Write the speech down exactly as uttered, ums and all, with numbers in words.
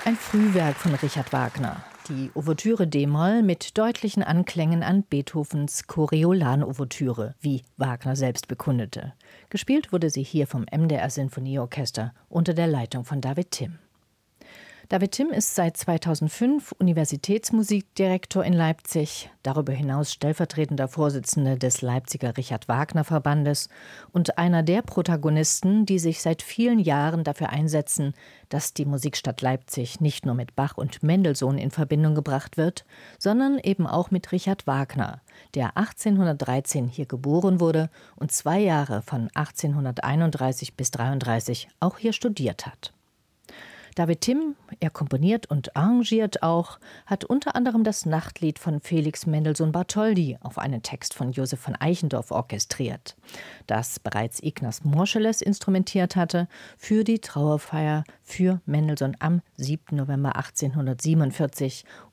Ein Frühwerk von Richard Wagner. Die Ouvertüre d-Moll mit deutlichen Anklängen an Beethovens Coriolan-Ouvertüre, wie Wagner selbst bekundete. Gespielt wurde sie hier vom M D R-Sinfonieorchester unter der Leitung von David Timm. David Timm ist seit zweitausendfünf Universitätsmusikdirektor in Leipzig, darüber hinaus stellvertretender Vorsitzender des Leipziger Richard-Wagner-Verbandes und einer der Protagonisten, die sich seit vielen Jahren dafür einsetzen, dass die Musikstadt Leipzig nicht nur mit Bach und Mendelssohn in Verbindung gebracht wird, sondern eben auch mit Richard Wagner, der achtzehnhundertdreizehn hier geboren wurde und zwei Jahre von achtzehnhunderteinunddreißig bis dreiunddreißig auch hier studiert hat. David Timm, er komponiert und arrangiert auch, hat unter anderem das Nachtlied von Felix Mendelssohn Bartholdy auf einen Text von Josef von Eichendorff orchestriert, das bereits Ignaz Moscheles instrumentiert hatte für die Trauerfeier für Mendelssohn am siebten November achtzehnhundertsiebenundvierzig